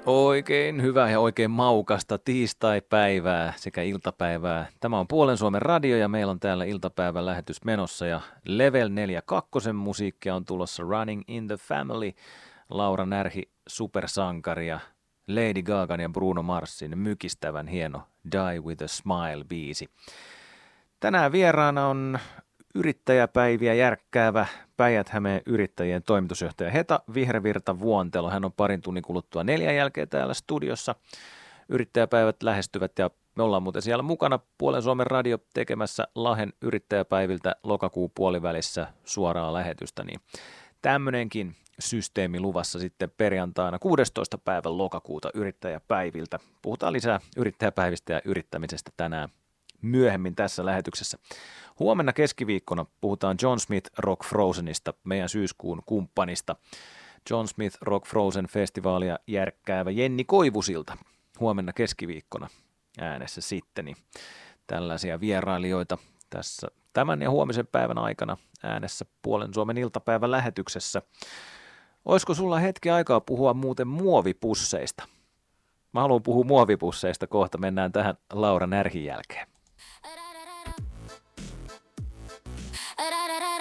Oikein hyvää ja oikein maukasta tiistaipäivää sekä iltapäivää. Tämä on Puolen Suomen radio ja meillä on täällä iltapäivän lähetys menossa ja Level 42 musiikkia on tulossa Running in the Family, Laura Närhi supersankari ja Lady Gagan ja Bruno Marsin mykistävän hieno Die with a Smile -biisi. Tänään vieraana on yrittäjäpäiviä järkkäävä Päijät-Hämeen yrittäjien toimitusjohtaja Heta Vihrevirta-Vuontelo. Hän on parin tunnin kuluttua 4 jälkeen täällä studiossa. Yrittäjäpäivät lähestyvät ja me ollaan muuten siellä mukana Puolen Suomen radio tekemässä Lahden yrittäjäpäiviltä lokakuun puolivälissä suoraa lähetystä. Niin tämmöinenkin systeemi luvassa sitten perjantaina 16. päivän lokakuuta yrittäjäpäiviltä. Puhutaan lisää yrittäjäpäivistä ja yrittämisestä tänään myöhemmin tässä lähetyksessä. Huomenna keskiviikkona puhutaan John Smith Rock Frozenista, meidän syyskuun kumppanista. John Smith Rock Frozen -festivaalia järkkäävä Jenni Koivusilta huomenna keskiviikkona äänessä sitten. Niin tällaisia vierailijoita tässä tämän ja huomisen päivän aikana äänessä Puolen Suomen iltapäivän lähetyksessä. Olisiko sulla hetki aikaa puhua muuten muovipusseista? Mä haluan puhua muovipusseista kohta, mennään tähän Laura Närhin jälkeen.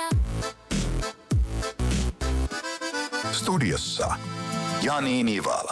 Studiossa Jani Nivala.